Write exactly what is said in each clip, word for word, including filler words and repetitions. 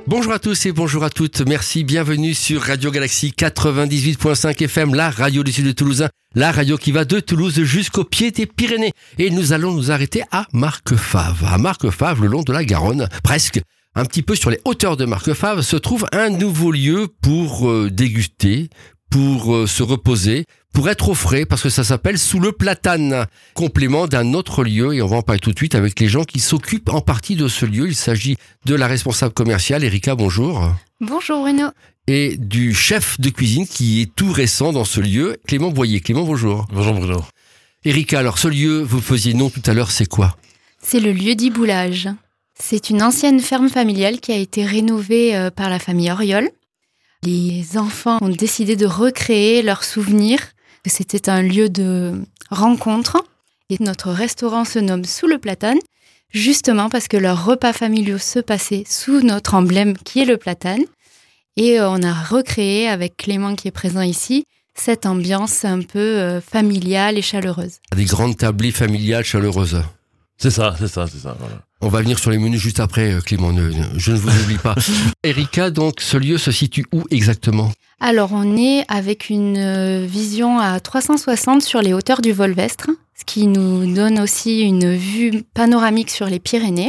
Bonjour à tous et bonjour à toutes, merci, bienvenue sur Radio Galaxie quatre-vingt-dix-huit virgule cinq F M, la radio du sud de Toulousain, la radio qui va de Toulouse jusqu'au pied des Pyrénées. Et nous allons nous arrêter à Marquefave. À Marquefave, le long de la Garonne, presque un petit peu sur les hauteurs de Marquefave, se trouve un nouveau lieu pour euh, déguster, pour euh, se reposer, pour être au frais, parce que ça s'appelle Sous le Platane, complément d'un autre lieu, et on va en parler tout de suite avec les gens qui s'occupent en partie de ce lieu. Il s'agit de la responsable commerciale, Erika, bonjour. Bonjour Bruno. Et du chef de cuisine qui est tout récent dans ce lieu, Clément Boyer. Clément, bonjour. Bonjour Bruno. Erika, alors ce lieu, vous faisiez nom tout à l'heure, c'est quoi ? C'est le lieu d'Iboulage. C'est une ancienne ferme familiale qui a été rénovée euh, par la famille Auriol. Les enfants ont décidé de recréer leurs souvenirs. C'était un lieu de rencontre. Et notre restaurant se nomme Sous le Platane, justement parce que leurs repas familiaux se passaient sous notre emblème qui est le platane. Et on a recréé, avec Clément qui est présent ici, cette ambiance un peu euh, familiale et chaleureuse. Des grandes tablées familiales chaleureuses. C'est ça, c'est ça, c'est ça. Voilà. On va venir sur les menus juste après, Clément, ne, ne, je ne vous oublie pas. Erika, donc, ce lieu se situe où exactement ? Alors, on est avec une vision à trois cent soixante sur les hauteurs du Volvestre, ce qui nous donne aussi une vue panoramique sur les Pyrénées.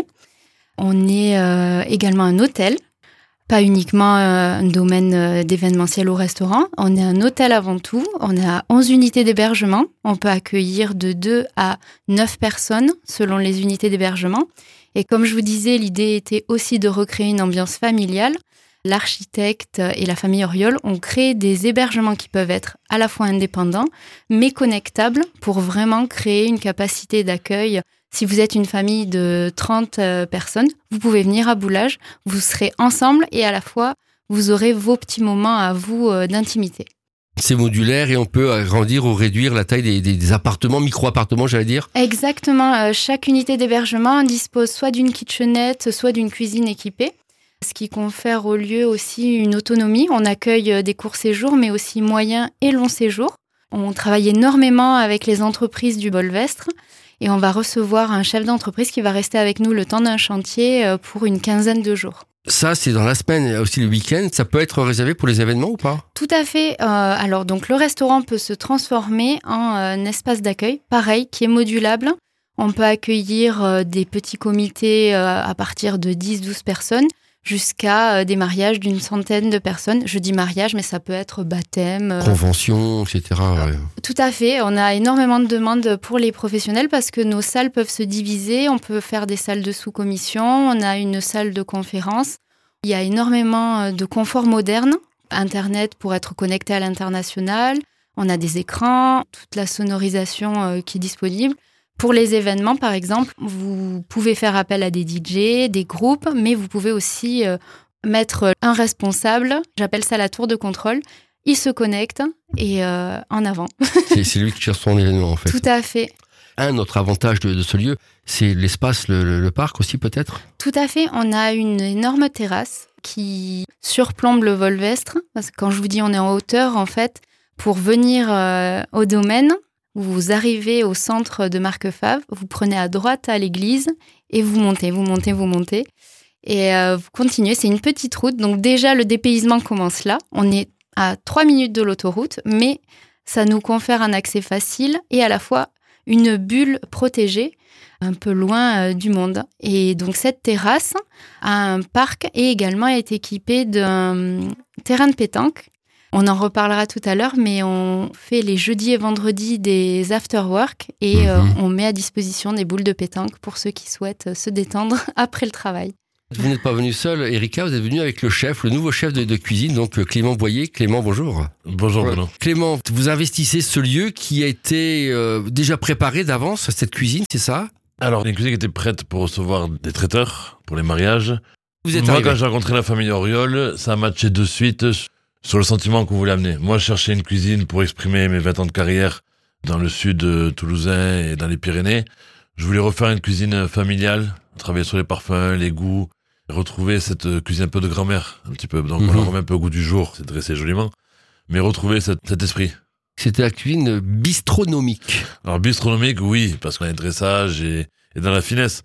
On est euh, également un hôtel, pas uniquement euh, un domaine euh, d'événementiel au restaurant. On est un hôtel avant tout. On a onze unités d'hébergement. On peut accueillir de deux à neuf personnes selon les unités d'hébergement. Et comme je vous disais, l'idée était aussi de recréer une ambiance familiale. L'architecte et la famille Auriol ont créé des hébergements qui peuvent être à la fois indépendants, mais connectables pour vraiment créer une capacité d'accueil. Si vous êtes une famille de trente personnes, vous pouvez venir à Boulage, vous serez ensemble et à la fois, vous aurez vos petits moments à vous d'intimité. C'est modulaire et on peut agrandir ou réduire la taille des, des, des appartements, micro-appartements, j'allais dire. Exactement. Chaque unité d'hébergement dispose soit d'une kitchenette, soit d'une cuisine équipée, ce qui confère au lieu aussi une autonomie. On accueille des courts séjours, mais aussi moyens et longs séjours. On travaille énormément avec les entreprises du Volvestre et on va recevoir un chef d'entreprise qui va rester avec nous le temps d'un chantier pour une quinzaine de jours. Ça, c'est dans la semaine, aussi le week-end. Ça peut être réservé pour les événements ou pas ? Tout à fait. Euh, alors, donc, le restaurant peut se transformer en euh, un espace d'accueil, pareil, qui est modulable. On peut accueillir euh, des petits comités euh, à partir de dix à douze personnes jusqu'à euh, des mariages d'une centaine de personnes. Je dis mariage, mais ça peut être baptême. Euh, Convention, et cetera. Ouais. Tout à fait. On a énormément de demandes pour les professionnels parce que nos salles peuvent se diviser. On peut faire des salles de sous-commission. On a une salle de conférence. Il y a énormément de confort moderne. Internet pour être connecté à l'international. On a des écrans, toute la sonorisation qui est disponible. Pour les événements, par exemple, vous pouvez faire appel à des D J, des groupes, mais vous pouvez aussi mettre un responsable. J'appelle ça la tour de contrôle. Il se connecte et euh, en avant. c'est, c'est lui qui gère son événement, en fait. Tout à fait. Un autre avantage de, de ce lieu, c'est l'espace, le, le, le parc aussi peut-être ? Tout à fait. On a une énorme terrasse qui surplombe le Volvestre. Parce que quand je vous dis on est en hauteur, en fait, pour venir euh, au domaine, vous arrivez au centre de Marquefave, vous prenez à droite à l'église et vous montez, vous montez, vous montez. Et euh, vous continuez, c'est une petite route. Donc déjà, le dépaysement commence là. On est à trois minutes de l'autoroute, mais ça nous confère un accès facile et à la fois une bulle protégée, un peu loin euh, du monde. Et donc cette terrasse a un parc et également est équipée d'un terrain de pétanque. On en reparlera tout à l'heure, mais on fait les jeudis et vendredis des after-work et mmh. euh, on met à disposition des boules de pétanque pour ceux qui souhaitent se détendre après le travail. Vous n'êtes pas venu seul, Erika, vous êtes venu avec le chef, le nouveau chef de, de cuisine, donc Clément Boyer. Clément, bonjour. Bonjour, Bruno. Ouais. Clément, vous investissez ce lieu qui a été euh, déjà préparé d'avance, cette cuisine, c'est ça ? Alors, une cuisine qui était prête pour recevoir des traiteurs, pour les mariages. Vous êtes Moi, arrivé. quand j'ai rencontré la famille Auriol, ça a matché de suite sur le sentiment qu'on voulait amener. Moi, je cherchais une cuisine pour exprimer mes vingt ans de carrière dans le sud toulousain et dans les Pyrénées. Je voulais refaire une cuisine familiale, travailler sur les parfums, les goûts, retrouver cette cuisine un peu de grand-mère, un petit peu. Donc, mm-hmm. on la remet un peu au goût du jour, c'est dressé joliment, mais retrouver cet, cet esprit. C'était la cuisine bistronomique. Alors, bistronomique, oui, parce qu'on a un dressage et, et dans la finesse.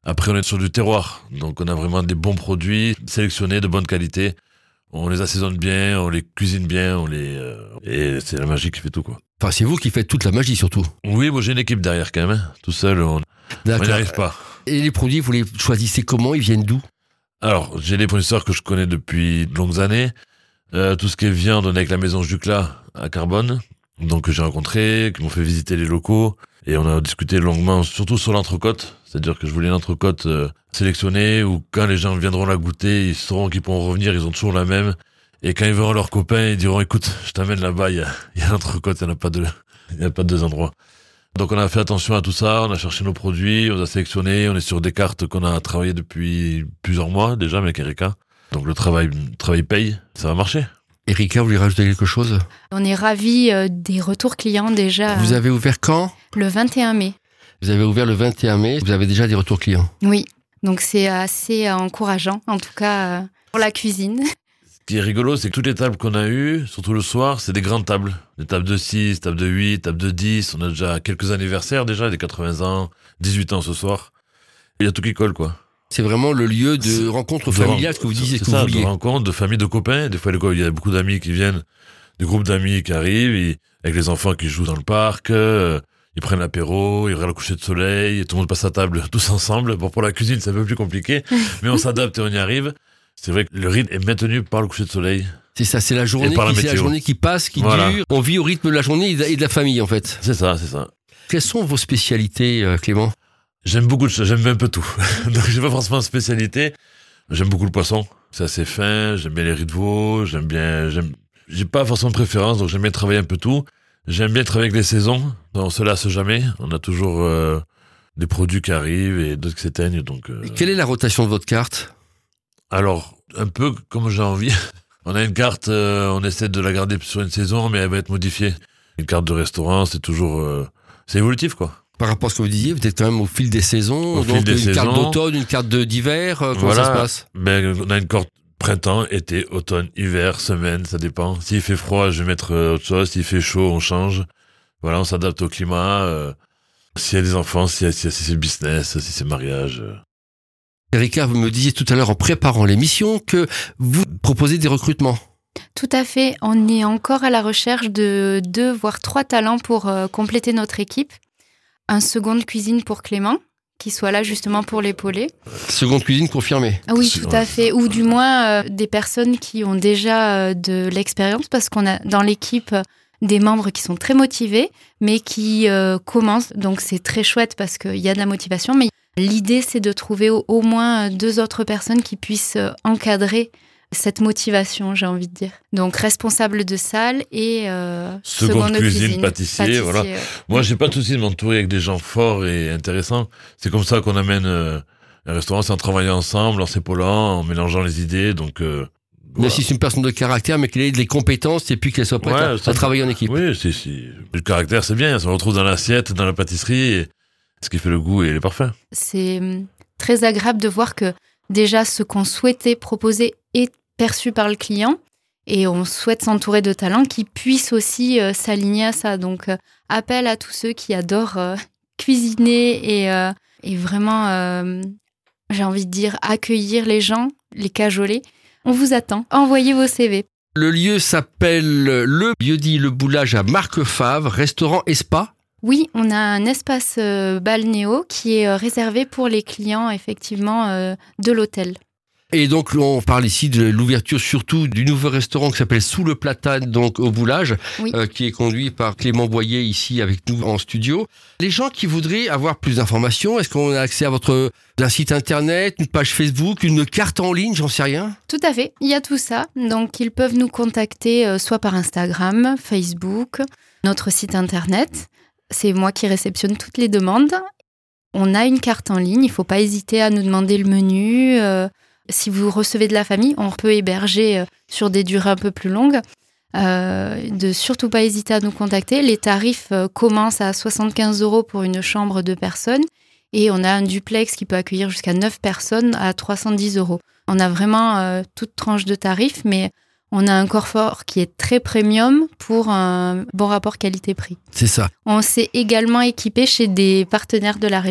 Après, on est sur du terroir. Donc, on a vraiment des bons produits sélectionnés, de bonne qualité. On les assaisonne bien, on les cuisine bien, on les euh, et c'est la magie qui fait tout, quoi. Enfin, c'est vous qui faites toute la magie, surtout. Oui, moi j'ai une équipe derrière quand même. Hein. Tout seul, on n'y arrive pas. Et les produits, vous les choisissez comment? Ils viennent d'où? Alors, j'ai des fournisseurs que je connais depuis de longues années. Euh, tout ce qui est viande, on est avec la maison Jucla à Carbone, donc que j'ai rencontré, qui m'ont fait visiter les locaux. Et on a discuté longuement, surtout sur l'entrecôte. C'est-à-dire que je voulais une entrecôte euh, sélectionnée où quand les gens viendront la goûter, ils sauront qu'ils pourront revenir, ils ont toujours la même. Et quand ils verront leurs copains, ils diront, écoute, je t'amène là-bas, il y a, il y a l'entrecôte, il n'y en a pas deux, il n'y a pas deux endroits. Donc on a fait attention à tout ça, on a cherché nos produits, on a sélectionné, on est sur des cartes qu'on a travaillées depuis plusieurs mois déjà avec Erika. Donc le travail, le travail paye, ça va marcher. Erika, vous voulez rajouter quelque chose? On est ravis euh, des retours clients déjà. Vous avez ouvert quand? Le vingt et un mai. Vous avez ouvert le vingt et un mai, vous avez déjà des retours clients? Oui, donc c'est assez euh, encourageant, en tout cas euh, pour la cuisine. Ce qui est rigolo, c'est que toutes les tables qu'on a eues, surtout le soir, c'est des grandes tables. Des tables de six, tables de huit, tables de dix. On a déjà quelques anniversaires déjà, des quatre-vingts ans, dix-huit ans ce soir. Il y a tout qui colle, quoi. C'est vraiment le lieu de C'est- rencontre de familiale, ren- ce que vous disiez, c'est que ça, vous vouliez. de rencontres, de familles, de copains. Des fois, il y a beaucoup d'amis qui viennent, des groupes d'amis qui arrivent, et- avec les enfants qui jouent dans le parc, euh, ils prennent l'apéro, ils regardent le coucher de soleil, et tout le monde passe à table tous ensemble. Bon, pour la cuisine, c'est un peu plus compliqué, mais on s'adapte et on y arrive. C'est vrai que le rythme est maintenu par le coucher de soleil. C'est ça, c'est la journée, Et par la qui, c'est la météo. journée qui passe, qui Voilà. dure. On vit au rythme de la journée et de, et de la famille, en fait. C'est ça, c'est ça. Quelles sont vos spécialités, euh, Clément? J'aime beaucoup de choses, j'aime un peu tout. Donc, j'ai pas forcément de spécialité. J'aime beaucoup le poisson. C'est assez fin, j'aime bien les riz de veau, j'aime bien, j'aime, j'ai pas forcément de préférence, donc j'aime bien travailler un peu tout. J'aime bien travailler avec les saisons. On se lasse jamais. On a toujours, euh, des produits qui arrivent et d'autres qui s'éteignent, donc, euh, Et quelle est la rotation de votre carte? alors, un peu comme j'ai envie. On a une carte, euh, on essaie de la garder sur une saison, mais elle va être modifiée. Une carte de restaurant, c'est toujours, euh, c'est évolutif, quoi. Par rapport à ce que vous disiez, vous êtes quand même au fil des saisons. Au donc fil des une carte saisons. d'automne, une carte de- d'hiver. euh, Comment Voilà. ça se passe? Ben, on a une carte printemps, été, automne, hiver, semaine, ça dépend. S'il fait froid, je vais mettre euh, autre chose. S'il fait chaud, on change. Voilà, on s'adapte au climat. Euh, s'il y a des enfants, s'il y a- si c'est le business, si c'est le mariage. euh. Erika, vous me disiez tout à l'heure en préparant l'émission que vous proposez des recrutements. Tout à fait, on est encore à la recherche de deux voire trois talents pour euh, compléter notre équipe. Un second de cuisine pour Clément, qui soit là justement pour l'épauler. Seconde cuisine confirmée. Ah oui, C'est- tout à fait. Ou du moins euh, des personnes qui ont déjà euh, de l'expérience, parce qu'on a dans l'équipe euh, des membres qui sont très motivés, mais qui euh, commencent. Donc c'est très chouette parce qu'il y a de la motivation. Mais l'idée, c'est de trouver au, au moins deux autres personnes qui puissent euh, encadrer cette motivation, j'ai envie de dire. Donc responsable de salle et euh, Seconde seconde de cuisine, cuisine, pâtissier, voilà. ouais. Moi, j'ai pas de souci de m'entourer avec des gens forts et intéressants. C'est comme ça qu'on amène euh, un restaurant, c'est en travaillant ensemble, en s'épaulant, en mélangeant les idées. Donc, euh, Mais voilà. si c'est une personne de caractère, mais qu'elle ait des compétences et puis qu'elle soit prête Ouais, à, ça- à travailler en équipe. Oui, si, si. Le caractère, c'est bien. Ça se retrouve dans l'assiette, dans la pâtisserie. Et ce qui fait le goût, et il est parfait. C'est hum, très agréable de voir que déjà ce qu'on souhaitait proposer est perçu par le client et on souhaite s'entourer de talents qui puissent aussi euh, s'aligner à ça. Donc, euh, appel à tous ceux qui adorent euh, cuisiner et, euh, et vraiment, euh, j'ai envie de dire, accueillir les gens, les cajoler. On vous attend. Envoyez vos C V. Le lieu s'appelle le lieu-dit Le Boulage à Marquefavre, restaurant et spa. Oui, on a un espace euh, balnéo qui est euh, réservé pour les clients, effectivement, euh, de l'hôtel. Et donc, on parle ici de l'ouverture surtout du nouveau restaurant qui s'appelle Sous le Platane, donc au Boulage, Oui. euh, qui est conduit par Clément Boyer ici avec nous en studio. Les gens qui voudraient avoir plus d'informations, est-ce qu'on a accès à votre un site internet, une page Facebook, une carte en ligne, j'en sais rien? Tout à fait, il y a tout ça. Donc, ils peuvent nous contacter euh, soit par Instagram, Facebook, notre site internet. C'est moi qui réceptionne toutes les demandes. On a une carte en ligne, il ne faut pas hésiter à nous demander le menu. Euh, si vous recevez de la famille, on peut héberger euh, sur des durées un peu plus longues. Euh, de surtout pas hésiter à nous contacter. Les tarifs euh, commencent à soixante-quinze euros pour une chambre de personnes et on a un duplex qui peut accueillir jusqu'à neuf personnes à trois cent dix euros. On a vraiment euh, toute tranche de tarifs, mais on a un confort qui est très premium pour un bon rapport qualité-prix. C'est ça. On s'est également équipé chez des partenaires de la région,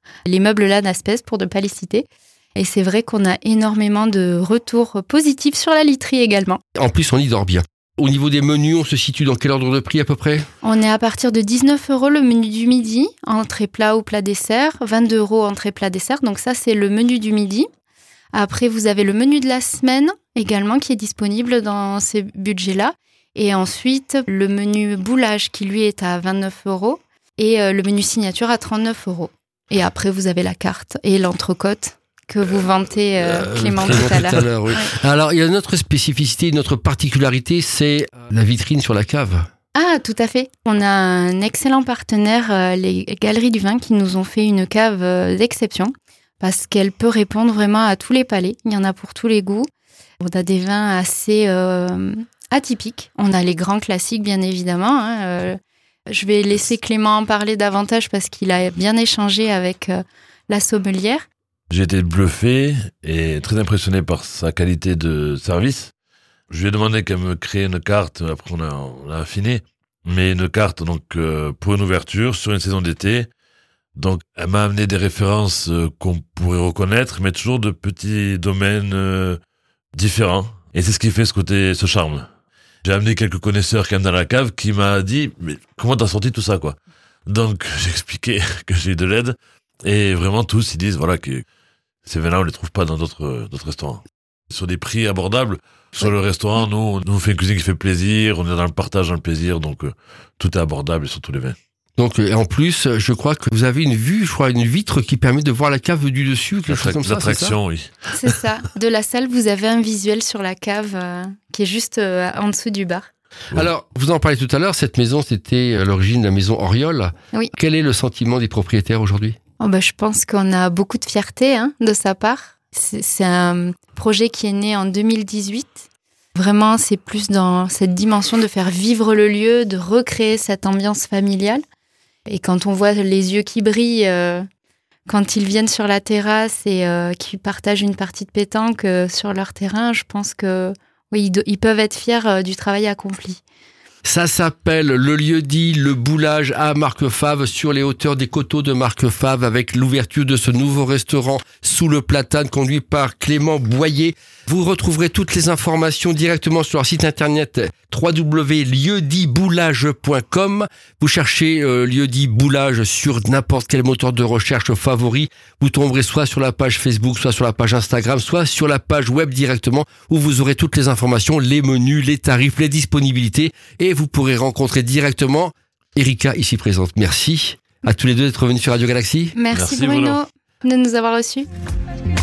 les meubles Lanaspez pour ne pas les citer. Et c'est vrai qu'on a énormément de retours positifs sur la literie également. En plus, on y dort bien. Au niveau des menus, on se situe dans quel ordre de prix à peu près ? On est à partir de dix-neuf euros le menu du midi, entrée plat ou plat dessert, vingt-deux euros entrée plat dessert. Donc ça, c'est le menu du midi. Après, vous avez le menu de la semaine également qui est disponible dans ces budgets-là. Et ensuite, le menu boulage qui, lui, est à vingt-neuf euros et le menu signature à trente-neuf euros. Et après, vous avez la carte et l'entrecôte que vous vantez, euh, Clément, Clément tout à l'heure. Tout à l'heure oui. Ouais. Alors, il y a une autre spécificité, une autre particularité, c'est la vitrine sur la cave. Ah, tout à fait. On a un excellent partenaire, euh, les Galeries du Vin, qui nous ont fait une cave euh, d'exception parce qu'elle peut répondre vraiment à tous les palais. Il y en a pour tous les goûts. On a des vins assez euh, atypiques. On a les grands classiques, bien évidemment. Hein. Euh, je vais laisser Clément en parler davantage parce qu'il a bien échangé avec euh, la sommelière. J'ai été bluffé et très impressionné par sa qualité de service. Je lui ai demandé qu'elle me crée une carte, après on a, on a affiné, mais une carte donc euh, pour une ouverture sur une saison d'été. Donc elle m'a amené des références euh, qu'on pourrait reconnaître, mais toujours de petits domaines euh, différents. Et c'est ce qui fait ce côté, ce charme. J'ai amené quelques connaisseurs quand même dans la cave qui m'a dit « mais comment t'as sorti tout ça quoi ?» Donc j'ai expliqué que j'ai eu de l'aide et vraiment tous ils disent voilà que ces vins-là, on les trouve pas dans d'autres, d'autres restaurants. Sur des prix abordables. Sur le restaurant, nous, nous, on fait une cuisine qui fait plaisir, on est dans le partage, dans le plaisir, donc euh, tout est abordable et surtout les vins. Donc, et en plus, je crois que vous avez une vue, je crois, une vitre qui permet de voir la cave du dessus, quelque chose comme ça, l'attraction, oui. C'est ça. De la salle, vous avez un visuel sur la cave euh, qui est juste euh, en dessous du bar. Oui. Alors, vous en parlez tout à l'heure, cette maison, c'était à l'origine la maison Auriol. Oui. Quel est le sentiment des propriétaires aujourd'hui ? Oh bah, je pense qu'on a beaucoup de fierté hein, de sa part. C'est, c'est un projet qui est né en deux mille dix-huit. Vraiment, c'est plus dans cette dimension de faire vivre le lieu, de recréer cette ambiance familiale. Et quand on voit les yeux qui brillent, euh, quand ils viennent sur la terrasse et euh, qu'ils partagent une partie de pétanque euh, sur leur terrain, je pense que oui, ils, ils peuvent être fiers euh, du travail accompli. Ça s'appelle le lieu-dit, le boulage à Marquefave, sur les hauteurs des coteaux de Marquefave, avec l'ouverture de ce nouveau restaurant sous le platane conduit par Clément Boyer. Vous retrouverez toutes les informations directement sur leur site internet w w w point lieu-dit boulage point com. Vous cherchez euh, lieu-dit boulage sur n'importe quel moteur de recherche favori. Vous tomberez soit sur la page Facebook, soit sur la page Instagram, soit sur la page web directement où vous aurez toutes les informations, les menus, les tarifs, les disponibilités et vous pourrez rencontrer directement Erika ici présente. Merci à tous les deux d'être venus sur Radio Galaxy. Merci, Merci Bruno, Bruno de nous avoir reçus.